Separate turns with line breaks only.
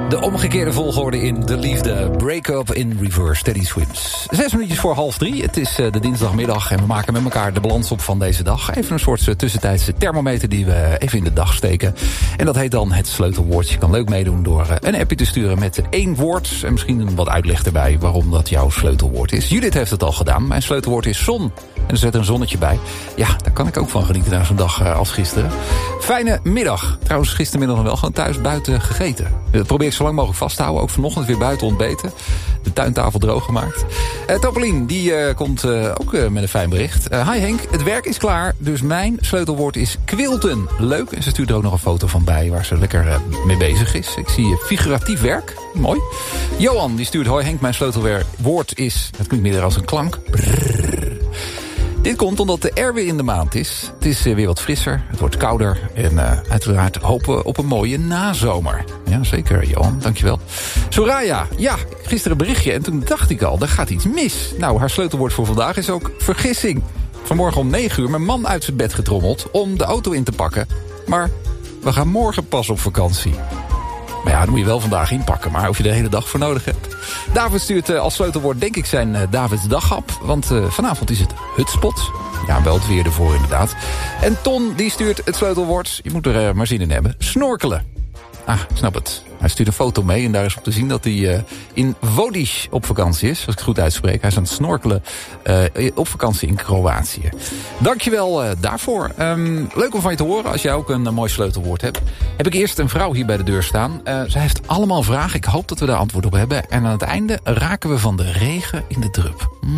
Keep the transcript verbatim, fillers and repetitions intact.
De omgekeerde volgorde in de liefde. Break-up in reverse, Teddy Swims. Zes minuutjes voor half drie. Het is uh, de dinsdagmiddag en we maken met elkaar de balans op van deze dag. Even een soort uh, tussentijdse thermometer die we even in de dag steken. En dat heet dan het sleutelwoord. Je kan leuk meedoen door uh, een appje te sturen met één woord. En misschien wat uitleg erbij waarom dat jouw sleutelwoord is. Judith heeft het al gedaan. Mijn sleutelwoord is zon. En er zit een zonnetje bij. Ja, daar kan ik ook van genieten na zo'n dag uh, als gisteren. Fijne middag. Trouwens, gistermiddag nog wel gewoon thuis buiten gegeten. Dat probeer ik zo lang mogelijk vast te houden. Ook vanochtend weer buiten ontbeten. De tuintafel droog gemaakt. Uh, Topolien, die uh, komt uh, ook uh, met een fijn bericht. Uh, hi Henk, het werk is klaar. Dus mijn sleutelwoord is quilten. Leuk. En ze stuurt er ook nog een foto van bij waar ze lekker uh, mee bezig is. Ik zie uh, figuratief werk. Mooi. Johan, die stuurt, hoi Henk, mijn sleutelwoord is... Het klinkt meer als een klank. Brrr. Dit komt omdat de R weer in de maand is. Het is weer wat frisser, het wordt kouder. En uh, uiteraard hopen we op een mooie nazomer. Ja, zeker, Johan, dankjewel. Soraya, ja, gisteren een berichtje en toen dacht ik al, er gaat iets mis. Nou, haar sleutelwoord voor vandaag is ook vergissing. Vanmorgen om negen uur mijn man uit zijn bed getrommeld om de auto in te pakken. Maar we gaan morgen pas op vakantie. Maar ja, dan moet je wel vandaag inpakken. Maar of je de hele dag voor nodig hebt. David stuurt uh, als sleutelwoord denk ik zijn uh, Davids daghap. Want uh, vanavond is het hutspot. Ja, wel het weer ervoor inderdaad. En Ton die stuurt het sleutelwoord. Je moet er uh, maar zin in hebben. Snorkelen. Ah, ik snap het. Hij stuurt een foto mee en daar is op te zien dat hij uh, in Vodic op vakantie is. Als ik het goed uitspreek. Hij is aan het snorkelen uh, op vakantie in Kroatië. Dankjewel uh, daarvoor. Um, leuk om van je te horen als jij ook een uh, mooi sleutelwoord hebt. Heb ik eerst een vrouw hier bij de deur staan. Uh, zij heeft allemaal vragen. Ik hoop dat we daar antwoord op hebben. En aan het einde raken we van de regen in de drup.